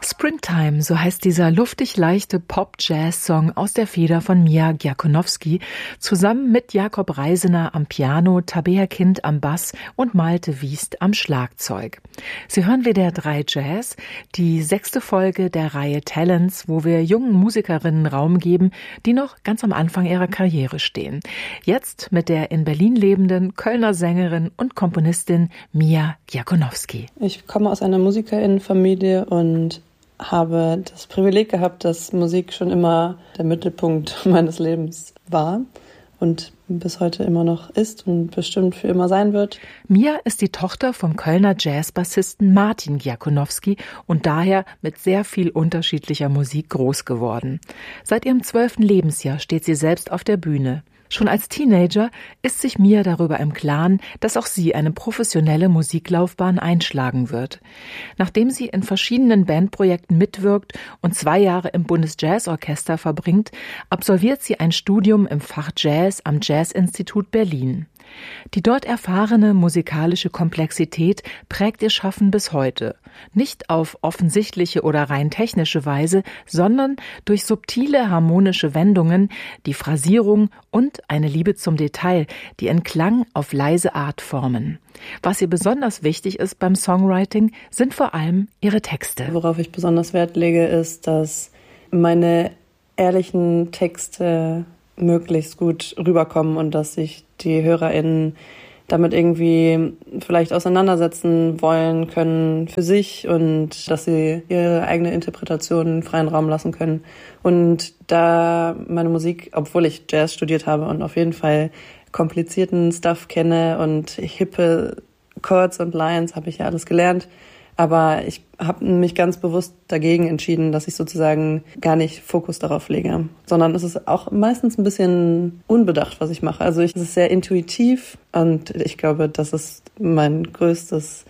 Springtime, so heißt dieser luftig leichte Pop-Jazz-Song aus der Feder von Mia Giakonowski, zusammen mit Jakob Reisener am Piano, Tabea Kind am Bass und Malte Wiest am Schlagzeug. Sie hören WDR 3 Jazz, die 6. Folge der Reihe Talents, wo wir jungen Musikerinnen Raum geben, die noch ganz am Anfang ihrer Karriere stehen. Jetzt mit der in Berlin lebenden Kölner Sängerin und Komponistin Mia Giakonowski. Ich komme aus einer Musikerinnenfamilie und habe das Privileg gehabt, dass Musik schon immer der Mittelpunkt meines Lebens war und bis heute immer noch ist und bestimmt für immer sein wird. Mia ist die Tochter vom Kölner Jazzbassisten Martin Giakonowski und daher mit sehr viel unterschiedlicher Musik groß geworden. Seit ihrem 12. Lebensjahr steht sie selbst auf der Bühne. Schon als Teenager ist sich Mia darüber im Klaren, dass auch sie eine professionelle Musiklaufbahn einschlagen wird. Nachdem sie in verschiedenen Bandprojekten mitwirkt und 2 Jahre im Bundesjazzorchester verbringt, absolviert sie ein Studium im Fach Jazz am Jazzinstitut Berlin. Die dort erfahrene musikalische Komplexität prägt ihr Schaffen bis heute. Nicht auf offensichtliche oder rein technische Weise, sondern durch subtile harmonische Wendungen, die Phrasierung und eine Liebe zum Detail, die in Klang auf leise Art formen. Was ihr besonders wichtig ist beim Songwriting, sind vor allem ihre Texte. Worauf ich besonders Wert lege, ist, dass meine ehrlichen Texte möglichst gut rüberkommen und dass sich die HörerInnen damit irgendwie vielleicht auseinandersetzen wollen können für sich und dass sie ihre eigene Interpretation freien Raum lassen können. Und da meine Musik, obwohl ich Jazz studiert habe und auf jeden Fall komplizierten Stuff kenne und hippe Chords und Lines, habe ich ja alles gelernt. Aber ich habe mich ganz bewusst dagegen entschieden, dass ich sozusagen gar nicht Fokus darauf lege, sondern es ist auch meistens ein bisschen unbedacht, was ich mache. Also es ist sehr intuitiv und ich glaube, das ist mein größtes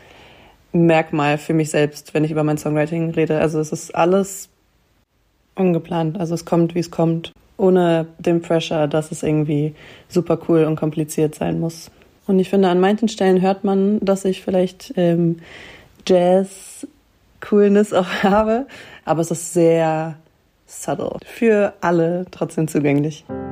Merkmal für mich selbst, wenn ich über mein Songwriting rede. Also es ist alles ungeplant, also es kommt, wie es kommt, ohne den Pressure, dass es irgendwie super cool und kompliziert sein muss. Und ich finde, an manchen Stellen hört man, dass ich vielleicht Jazz-Coolness auch habe, aber es ist sehr subtle. Für alle trotzdem zugänglich.